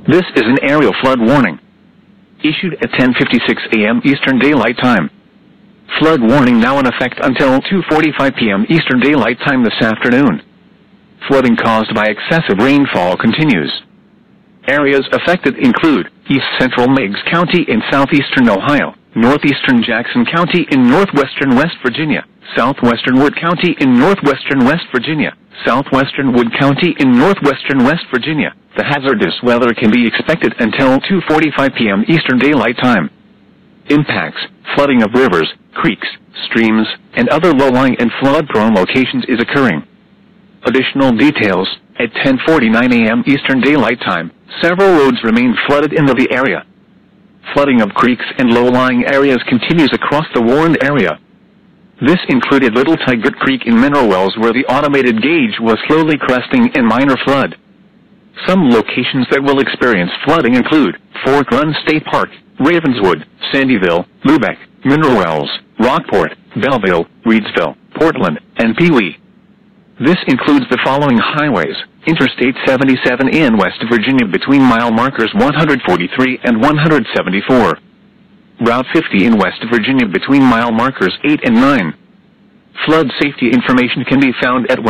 This is an aerial flood warning. Issued at 10:56 a.m. Eastern Daylight Time. Flood warning now in effect until 2:45 p.m. Eastern Daylight Time this afternoon. Flooding caused by excessive rainfall continues. Areas affected include East Central Meigs County in southeastern Ohio, northeastern Jackson County in northwestern West Virginia, southwestern Wood County in northwestern West Virginia, southwestern Wood County in northwestern West Virginia. The hazardous weather can be expected until 2:45 p.m. Eastern Daylight Time. Impacts: flooding of rivers, creeks, streams, and other low-lying and flood-prone locations is occurring. Additional details: at 10:49 a.m. Eastern Daylight Time, several roads remain flooded in the area. Flooding of creeks and low-lying areas continues across the warned area. This included Little Tigert Creek in Mineral Wells, where the automated gauge was slowly cresting in minor flood. Some locations that will experience flooding include Fork Run State Park, Ravenswood, Sandyville, Lubeck, Mineral Wells, Rockport, Belleville, Reedsville, Portland, and Pee Wee. This includes the following highways: Interstate 77 in West Virginia between mile markers 143 and 174. Route 50 in West Virginia between mile markers 8 and 9. Flood safety information can be found at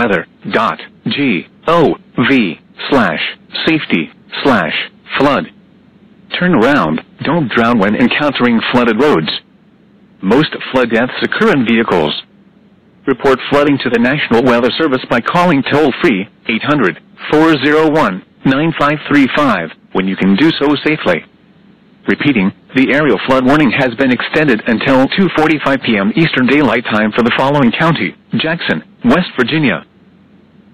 weather.gov/safety/flood. Turn around, don't drown when encountering flooded roads. Most flood deaths occur in vehicles. Report flooding to the National Weather Service by calling toll-free 800-401-9535 when you can do so safely. Repeating, the aerial flood warning has been extended until 2:45 p.m. Eastern Daylight Time for the following county: Jackson, West Virginia,